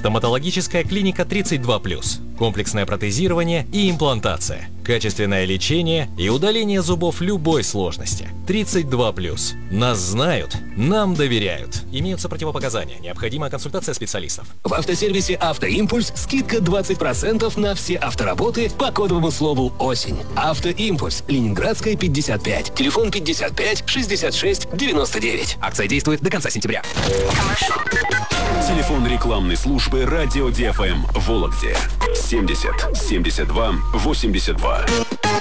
Стоматологическая клиника 32+. Комплексное протезирование и имплантация. Качественное лечение и удаление зубов любой сложности. 32+. Нас знают, нам доверяют. Имеются противопоказания. Необходима консультация специалистов. В автосервисе «Автоимпульс» скидка 20% на все автоработы по кодовому слову «Осень». «Автоимпульс», Ленинградская, 55. Телефон 55 66 99. Акция действует до конца сентября. Телефон рекламной службы «Радио ДФМ» в Вологде. 70 72 82.